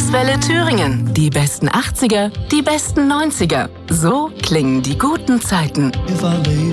Kurswelle Thüringen. Die besten 80er, die besten 90er. So klingen die guten Zeiten.